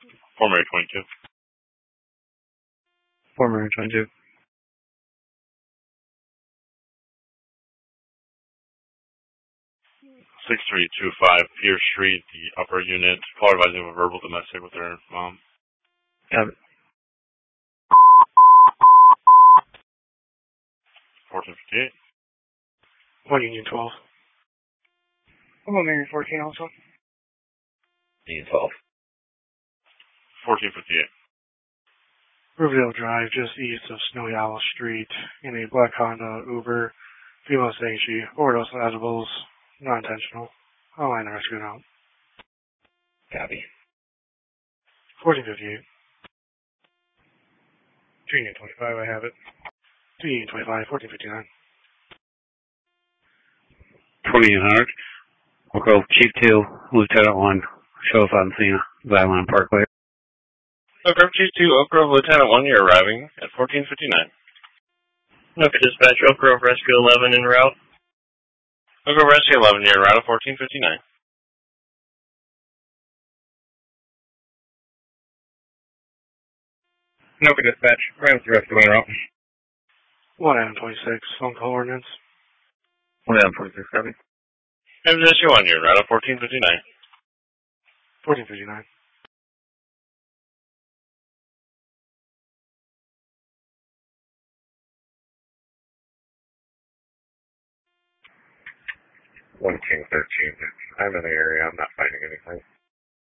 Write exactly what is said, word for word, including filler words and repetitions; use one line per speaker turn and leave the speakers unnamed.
Former twenty-two.
Former twenty-two.
six three two five Pierce Street, the upper unit. Call advising of a verbal domestic with their mom.
Got it.
fourteen fifty-eight.
one Union twelve. I'm on Marion fourteen also.
Union twelve.
fourteen fifty-eight.
Riverdale Drive, just east of Snowy Owl Street, in a black Honda Uber. Female saying she overdosed on edibles, not intentional. I'll line the rescue out.
Copy.
fourteen fifty-eight. two Union twenty-five, I have it. two Union twenty-five, fourteen fifty-nine.
twenty one hundred. Oak Grove Chief two, Lieutenant one. Show us on scene. Zion Parkway.
Oak Grove Chief two, Oak Grove Lieutenant one, you're arriving at fourteen fifty-nine.
Okay, dispatch, Oak Grove Rescue eleven en route.
Oak Grove Rescue eleven, you're en route at fourteen fifty-nine.
Okay, dispatch. Right with the rescue en route.
one Adam twenty-six, phone call ordinance.
one Adam twenty-six, copy.
M S U one, you're en route at fourteen fifty-nine.
fourteen fifty-nine.
one King thirteen. I'm in the area. I'm not finding anything.